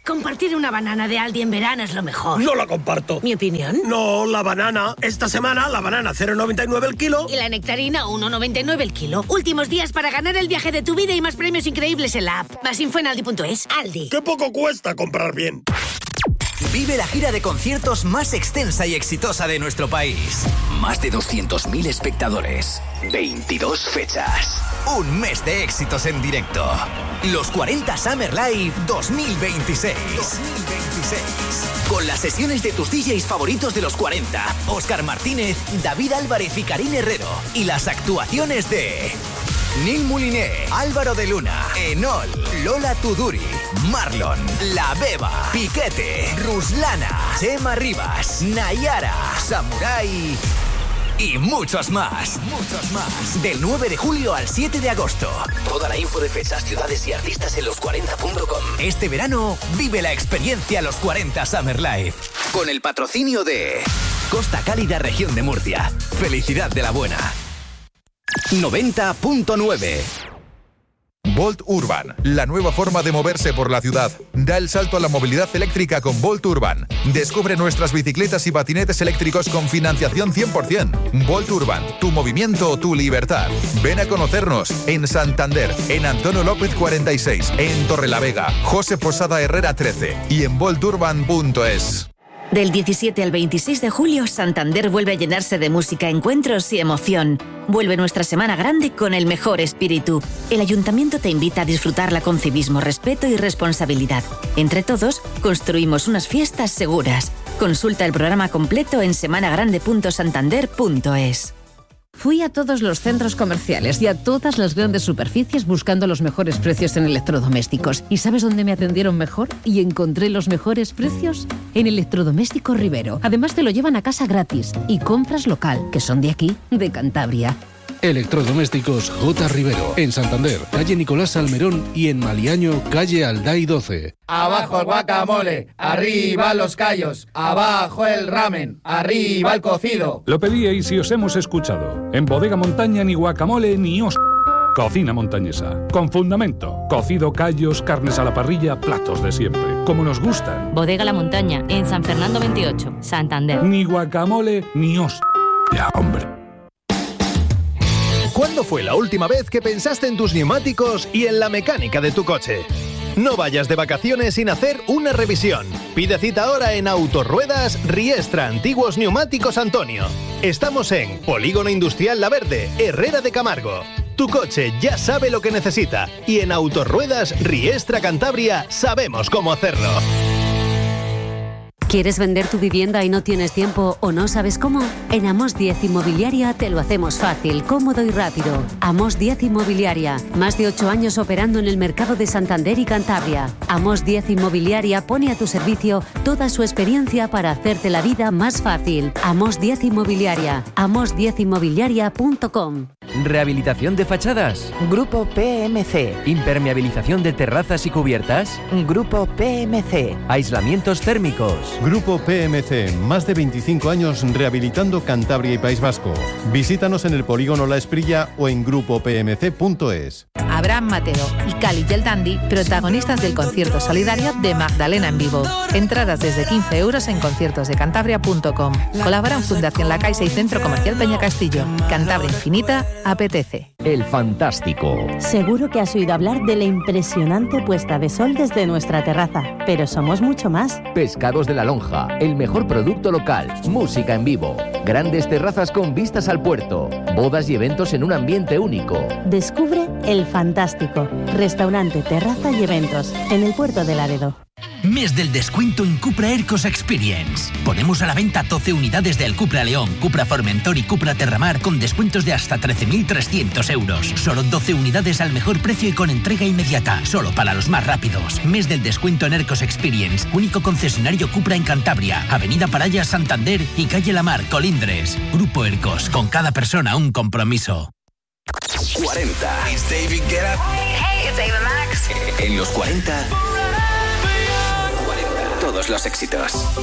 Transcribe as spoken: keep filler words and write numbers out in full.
Compartir una banana de Aldi en verano es lo mejor. No la comparto. ¿Mi opinión? No, la banana. Esta semana la banana cero coma noventa y nueve el kilo. Y la nectarina uno coma noventa y nueve el kilo. Últimos días para ganar el viaje de tu vida y más premios increíbles en la app. Más info en aldi punto es. Aldi. ¡Qué poco cuesta comprar bien! Vive la gira de conciertos más extensa y exitosa de nuestro país. Más de doscientos mil espectadores. veintidós fechas. Un mes de éxitos en directo. Los cuarenta Summer Live dos mil veintiséis. dos mil veintiséis. Con las sesiones de tus D Js favoritos de los cuarenta. Óscar Martínez, David Álvarez y Karin Herrero. Y las actuaciones de... Neil Mouliné, Álvaro de Luna, Enol, Lola Tuduri, Marlon, La Beba, Piquete, Ruslana, Chema Rivas, Nayara, Samurai y muchos más. Muchos más. Del nueve de julio al siete de agosto. Toda la info de fechas, ciudades y artistas en los cuarenta punto com. Este verano vive la experiencia Los cuarenta Summer Live. Con el patrocinio de Costa Cálida, región de Murcia. Felicidad de la buena. noventa punto nueve. Volt Urban, la nueva forma de moverse por la ciudad. Da el salto a la movilidad eléctrica con Volt Urban. Descubre nuestras bicicletas y patinetes eléctricos con financiación cien por ciento. Volt Urban, tu movimiento, tu libertad. Ven a conocernos en Santander, en Antonio López cuarenta y seis, en Torrelavega, José Posada Herrera trece y en volt urban punto es. Del diecisiete al veintiséis de julio, Santander vuelve a llenarse de música, encuentros y emoción. Vuelve nuestra Semana Grande con el mejor espíritu. El Ayuntamiento te invita a disfrutarla con civismo, respeto y responsabilidad. Entre todos, construimos unas fiestas seguras. Consulta el programa completo en semana grande punto santander punto es. Fui a todos los centros comerciales y a todas las grandes superficies buscando los mejores precios en electrodomésticos. ¿Y sabes dónde me atendieron mejor y encontré los mejores precios? En Electrodomésticos Rivero. Además te lo llevan a casa gratis. Y compras local, que son de aquí, de Cantabria. Electrodomésticos J. Rivero. En Santander, calle Nicolás Salmerón, y en Maliaño, calle Alday doce. Abajo el guacamole, arriba los callos, abajo el ramen, arriba el cocido. Lo pedíais y os hemos escuchado. En Bodega Montaña ni guacamole ni os... Cocina montañesa, con fundamento. Cocido, callos, carnes a la parrilla, platos de siempre, como nos gustan. Bodega La Montaña, en San Fernando veintiocho, Santander. Ni guacamole ni os... Ya, hombre. ¿Cuándo fue la última vez que pensaste en tus neumáticos y en la mecánica de tu coche? No vayas de vacaciones sin hacer una revisión. Pide cita ahora en Autorruedas Riestra Antiguos Neumáticos Antonio. Estamos en Polígono Industrial La Verde, Herrera de Camargo. Tu coche ya sabe lo que necesita y en Autorruedas Riestra Cantabria sabemos cómo hacerlo. ¿Quieres vender tu vivienda y no tienes tiempo o no sabes cómo? En Amos diez Inmobiliaria te lo hacemos fácil, cómodo y rápido. Amos diez Inmobiliaria, más de ocho años operando en el mercado de Santander y Cantabria. Amos diez Inmobiliaria pone a tu servicio toda su experiencia para hacerte la vida más fácil. Amos diez Inmobiliaria, amos diez inmobiliaria punto com. Rehabilitación de fachadas. Grupo P M C. Impermeabilización de terrazas y cubiertas. Grupo P M C. Aislamientos térmicos. Grupo P M C, más de veinticinco años rehabilitando Cantabria y País Vasco. Visítanos en el Polígono La Esprilla o en grupo p m c punto es. Abraham Mateo y Cali Gel Dandy, protagonistas del concierto solidario de Magdalena en vivo. Entradas desde quince euros en conciertos de cantabria punto com. Colaboran Fundación La Caixa y Centro Comercial Peña Castillo. Cantabria Infinita apetece. El Fantástico. Seguro que has oído hablar de la impresionante puesta de sol desde nuestra terraza, pero somos mucho más. Pescados de la Lonja, el mejor producto local, música en vivo, grandes terrazas con vistas al puerto, bodas y eventos en un ambiente único. Descubre El Fantástico, restaurante, terraza y eventos, en el puerto de Laredo. Mes del descuento en Cupra Aircos Experience. Ponemos a la venta doce unidades del Cupra León, Cupra Formentor y Cupra Terramar con descuentos de hasta trece mil trescientos euros. Solo doce unidades al mejor precio y con entrega inmediata. Solo para los más rápidos. Mes del descuento en Aircos Experience. Único concesionario Cupra en Cantabria. Avenida Paraya, Santander y Calle La Mar, Colindres. Grupo Aircos. Con cada persona un compromiso. cuarenta. It's David Guetta. Hey, it's Ava Max. En los cuarenta... todos los éxitos.